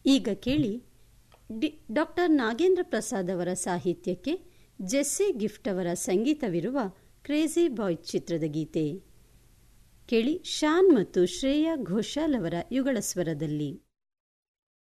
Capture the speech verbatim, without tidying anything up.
ಈಗ ಕೇಳಿ D doctor Nagendra Prasad ಅವರ ಸಾಹಿತ್ಯಕ್ಕೆ ಜೆಸ್ಸಿ ಗಿಫ್ಟ್ ಅವರ ಸಂಗೀತವಿರುವ ಕ್ರೇಜಿ ಬಾಯ್ ಚಿತ್ರದ ಗೀತೆ ಕೇಳಿ. ಶಾನ್ ಮತ್ತು ಶ್ರೇಯಾ ಘೋಷಾಲ್ ಅವರ ಯುಗಳ ಸ್ವರದಲ್ಲಿ.